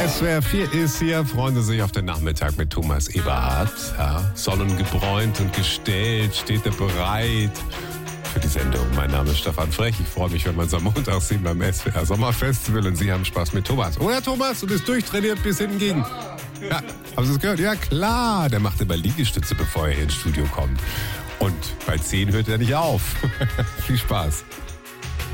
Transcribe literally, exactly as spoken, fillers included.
S W R vier ist hier. Freuen Sie sich auf den Nachmittag mit Thomas Eberhardt. Ja, sonnengebräunt und gestellt, steht er bereit für die Sendung. Mein Name ist Stefan Frech. Ich freue mich, wenn wir uns am Montag sehen beim S W R Sommerfestival und Sie haben Spaß mit Thomas. Oder Thomas, du bist durchtrainiert bis hinten gegen. Ja, haben Sie es gehört? Ja, klar. Der macht immer Liegestütze, bevor er hier ins Studio kommt. Und bei zehn hört er nicht auf. Viel Spaß.